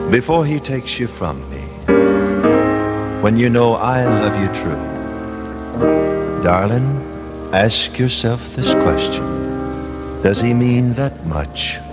Before he takes you from me, when you know I love you true, darling, ask yourself this question. Does he mean that much